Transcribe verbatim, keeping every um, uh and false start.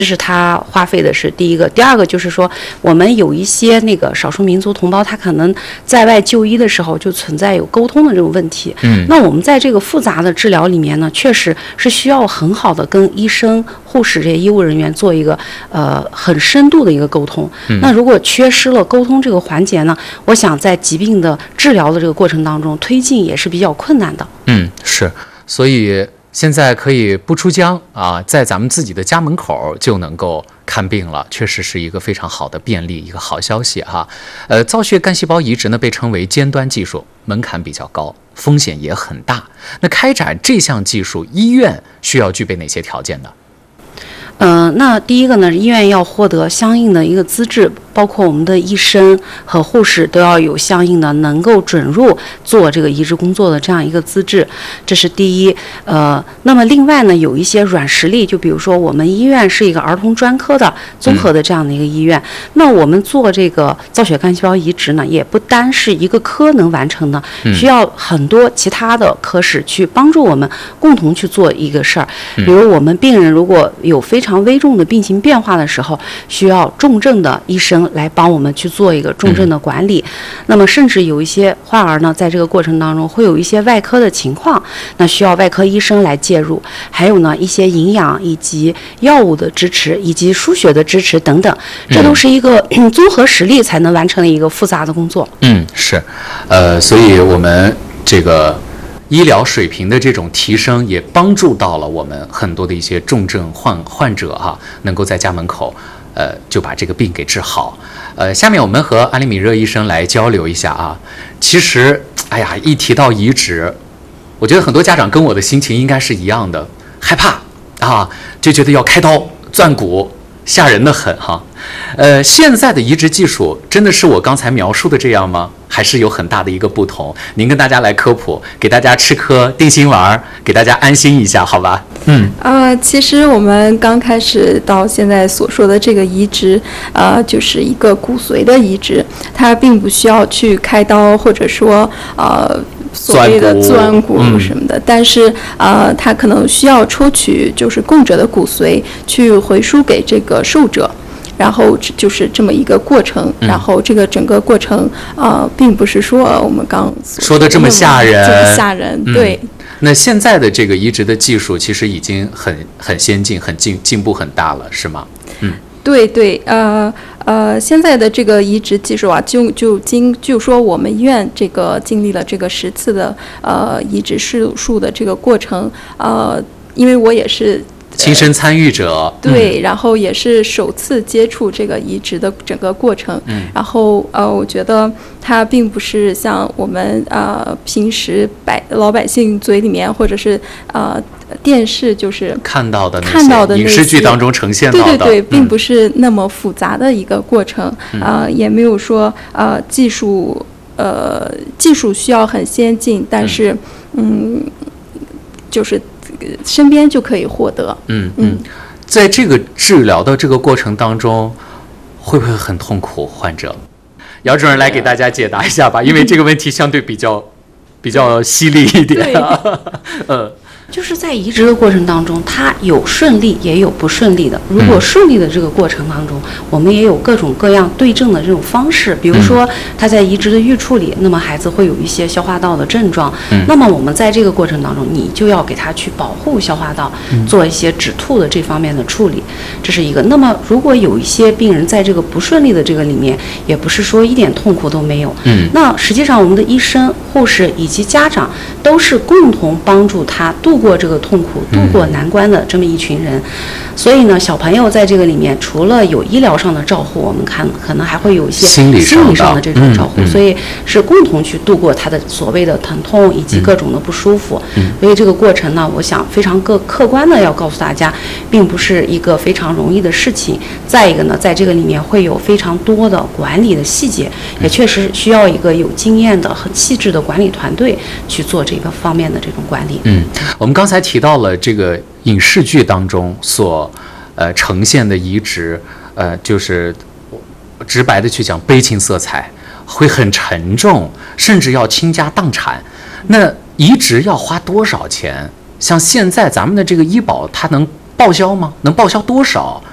这是他花费的是第一个。第二个就是说，我们有一些那个少数民族同胞，他可能在外就医的时候就存在有沟通的这种问题。嗯，那我们在这个复杂的治疗里面呢，确实是需要很好的跟医生、护士这些医务人员做一个呃很深度的一个沟通。嗯，那如果缺失了沟通这个环节呢，我想在疾病的治疗的这个过程当中推进也是比较困难的。 嗯，是，所以。现在可以不出疆啊，在咱们自己的家门口就能够看病了，确实是一个非常好的便利，一个好消息哈。呃，造血干细胞移植呢被称为尖端技术，门槛比较高，风险也很大。那开展这项技术，医院需要具备哪些条件呢？ 嗯、呃，那第一个呢，医院要获得相应的一个资质，包括我们的医生和护士都要有相应的能够准入做这个移植工作的这样一个资质，这是第一。呃，那么另外呢，有一些软实力，就比如说我们医院是一个儿童专科的综合的这样的一个医院，嗯、那我们做这个造血干细胞移植呢，也不单是一个科能完成的，嗯、需要很多其他的科室去帮助我们共同去做一个事儿。比如我们病人如果有非常危重的病情变化的时候，需要重症的医生来帮我们去做一个重症的管理。嗯、那么甚至有一些患儿呢，在这个过程当中会有一些外科的情况，那需要外科医生来介入。还有呢，一些营养以及药物的支持，以及输血的支持等等，这都是一个、嗯、综合实力才能完成的一个复杂的工作。 嗯，是，呃，所以我们这个。医疗水平的这种提升，也帮助到了我们很多的一些重症患患者哈、啊，能够在家门口，呃，就把这个病给治好。呃，下面我们和安利米热医生来交流一下啊。其实，哎呀，一提到移植，我觉得很多家长跟我的心情应该是一样的，害怕啊，就觉得要开刀钻骨，吓人的很哈。呃，现在的移植技术真的是我刚才描述的这样吗？还是有很大的一个不同？您跟大家来科普，给大家吃颗定心丸，给大家安心一下，好吧？嗯， 呃，其实我们刚开始到现在所说的这个移植，呃，就是一个骨髓的移植，它并不需要去开刀，或者说呃。所谓的钻骨什么的，嗯、但是呃，它可能需要抽取就是供者的骨髓去回输给这个受者，然后就是这么一个过程。嗯、然后这个整个过程呃，并不是说我们刚说的这么吓人， 这么吓人，嗯、对。 那现在的这个移植的技术其实已经很很先进，很进进步很大了，是吗？嗯。 对对，呃呃，现在的这个移植技术啊，就就经就说我们医院这个经历了这个十次的呃移植手术的这个过程，呃，因为我也是。 亲身参与者， 对，嗯、然后也是首次接触这个移植的整个过程，嗯、然后呃，我觉得它并不是像我们呃平时百老百姓嘴里面或者是呃电视就是看到的看到的影视剧当中呈现到的， 对对对，并不是那么复杂的一个过程，嗯、呃，也没有说呃技术呃技术需要很先进，但是嗯，嗯就是。身边就可以获得。 嗯嗯，在这个治疗的这个过程当中，会不会很痛苦？患者，姚主任来给大家解答一下吧，因为这个问题相对比较比较犀利一点。嗯。 就是在移植的过程当中，它有顺利也有不顺利的。如果顺利的这个过程当中，我们也有各种各样对症的这种方式。比如说，它在移植的预处理，那么孩子会有一些消化道的症状，嗯、那么我们在这个过程当中，你就要给他去保护消化道，嗯、做一些止吐的这方面的处理，这是一个。那么如果有一些病人在这个不顺利的这个里面，也不是说一点痛苦都没有，嗯，那实际上我们的医生、护士以及家长都是共同帮助他度过这个痛苦、度过难关的这么一群人。所以呢，小朋友在这个里面，除了有医疗上的照护，我们看可能还会有一些心理上的这种照护，嗯嗯、所以是共同去度过他的所谓的疼痛以及各种的不舒服。嗯、所以这个过程呢，我想非常客客观的要告诉大家，并不是一个非常容易的事情。再一个呢，在这个里面会有非常多的管理的细节，也确实需要一个有经验的、很细致的管理团队去做这个方面的这种管理。 嗯，我们刚才提到了这个影视剧当中所呃呈现的移植，呃，就是直白的去讲，悲情色彩会很沉重，甚至要倾家荡产。那移植要花多少钱？像现在咱们的这个医保，它能报销吗？能报销多少？